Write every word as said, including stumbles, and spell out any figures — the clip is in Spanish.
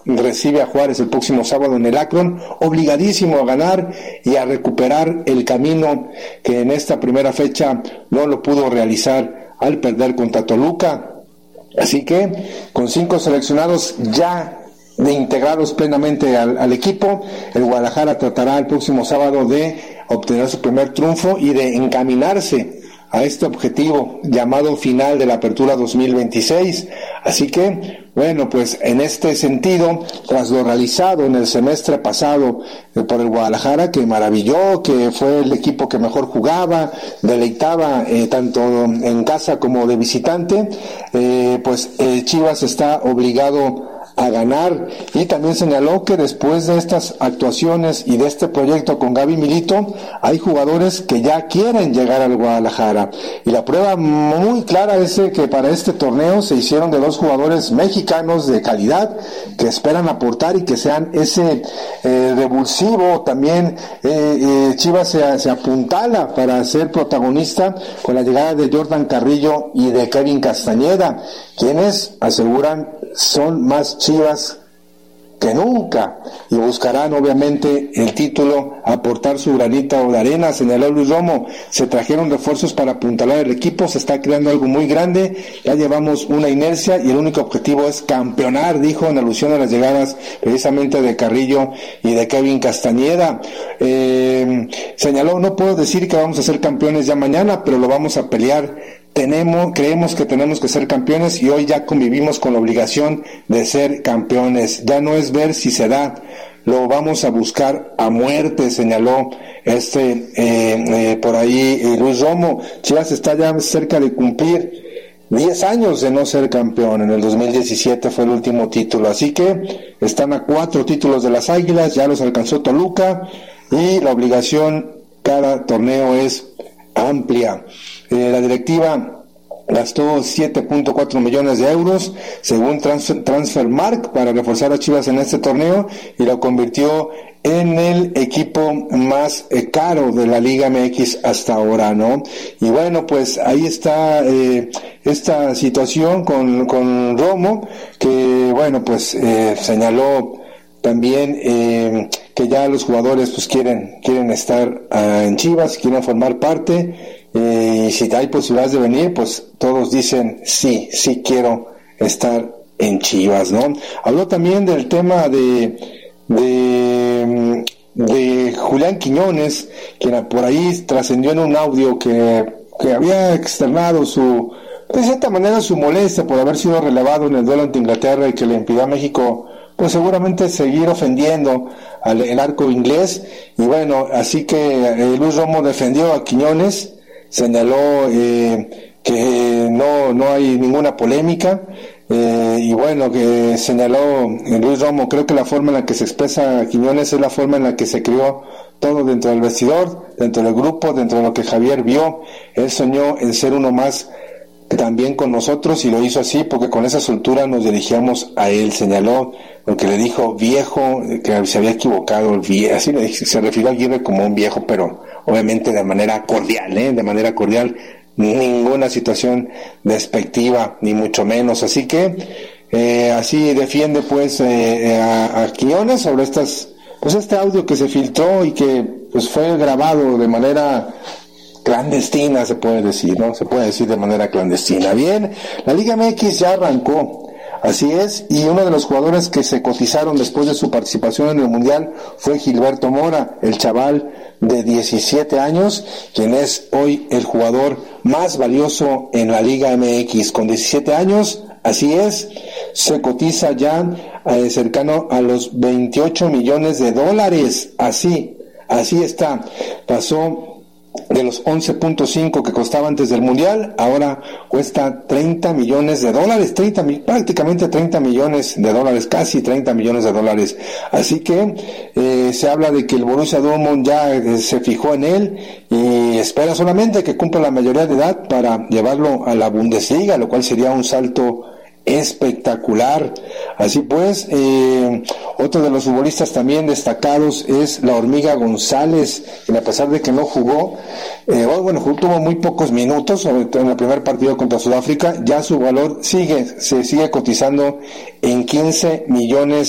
recibe a Juárez el próximo sábado en el Akron, obligadísimo a ganar y a recuperar el camino que en esta primera fecha no lo pudo realizar al perder contra Toluca. Así que con cinco seleccionados ya de integrados plenamente al, al equipo, el Guadalajara tratará el próximo sábado de obtener su primer triunfo y de encaminarse a este objetivo llamado final de la Apertura dos mil veintiséis. Así que, bueno, pues en este sentido, tras lo realizado en el semestre pasado eh, por el Guadalajara, que maravilló, que fue el equipo que mejor jugaba, deleitaba eh, tanto en casa como de visitante, eh, pues eh, Chivas está obligado a ganar, y también señaló que después de estas actuaciones y de este proyecto con Gaby Milito, hay jugadores que ya quieren llegar al Guadalajara, y la prueba muy clara es que para este torneo se hicieron de dos jugadores mexicanos de calidad que esperan aportar y que sean ese eh, revulsivo. También eh, eh, Chivas se, se apuntala para ser protagonista con la llegada de Jordan Carrillo y de Kevin Castañeda, quienes aseguran son más Chivas que nunca y buscarán obviamente el título, aportar su granita de arena. Señaló Luis Romo, se trajeron refuerzos para apuntalar el equipo, se está creando algo muy grande, ya llevamos una inercia y el único objetivo es campeonar, dijo en alusión a las llegadas precisamente de Carrillo y de Kevin Castañeda. Eh, señaló, no puedo decir que vamos a ser campeones ya mañana, pero lo vamos a pelear. Tenemos, creemos que tenemos que ser campeones y hoy ya convivimos con la obligación de ser campeones. Ya no es ver si se da, lo vamos a buscar a muerte, señaló este eh, eh, por ahí eh, Luis Romo. Chivas está ya cerca de cumplir diez años de no ser campeón. En el dos mil diecisiete fue el último título, así que están a cuatro títulos de las Águilas, ya los alcanzó Toluca y la obligación cada torneo es amplia. Eh, la directiva gastó siete punto cuatro millones de euros según Transfer, Transfermarkt para reforzar a Chivas en este torneo y lo convirtió en el equipo más eh, caro de la Liga M X hasta ahora, ¿no? Y bueno, pues ahí está eh, esta situación con, con Romo, que bueno, pues eh, señaló también eh, que ya los jugadores pues quieren quieren estar uh, en Chivas, quieren formar parte. Eh, y si hay posibilidades de venir, pues todos dicen sí, sí quiero estar en Chivas, ¿no? Habló también del tema de de, de Julián Quiñones, quien por ahí trascendió en un audio que, que había externado su, de cierta manera, su molestia por haber sido relevado en el duelo ante Inglaterra y que le impidió a México pues seguramente seguir ofendiendo al el arco inglés. Y bueno, así que eh, Luis Romo defendió a Quiñones, señaló eh, que no no hay ninguna polémica, eh, y bueno, que señaló eh, Luis Romo, creo que la forma en la que se expresa Quiñones es la forma en la que se crió todo dentro del vestidor, dentro del grupo, dentro de lo que Javier vio. Él soñó en ser uno más también con nosotros y lo hizo así porque con esa soltura nos dirigíamos a él, señaló, porque le dijo viejo, que se había equivocado, el viejo, así le dije, se refirió a Aguirre como un viejo, pero obviamente de manera cordial, ¿eh? de manera cordial, ninguna situación despectiva, ni mucho menos, así que eh, así defiende pues eh, a, a Quiñones sobre estas, pues este audio que se filtró y que pues fue grabado de manera clandestina, se puede decir, ¿no? Se puede decir de manera clandestina. Bien, la Liga M X ya arrancó, así es, y uno de los jugadores que se cotizaron después de su participación en el Mundial fue Gilberto Mora, el chaval de diecisiete años, quien es hoy el jugador más valioso en la Liga M X, con diecisiete años, así es, se cotiza ya eh, cercano a los veintiocho millones de dólares, así, así está, pasó de los once punto cinco que costaba antes del Mundial, ahora cuesta treinta millones de dólares, treinta, prácticamente treinta millones de dólares, casi treinta millones de dólares. Así que eh, se habla de que el Borussia Dortmund ya eh, se fijó en él y espera solamente que cumpla la mayoría de edad para llevarlo a la Bundesliga, lo cual sería un salto espectacular. Así pues, eh, otro de los futbolistas también destacados es la Hormiga González, quien a pesar de que no jugó, eh, bueno, tuvo muy pocos minutos, sobre todo en el primer partido contra Sudáfrica, ya su valor sigue, se sigue cotizando en quince millones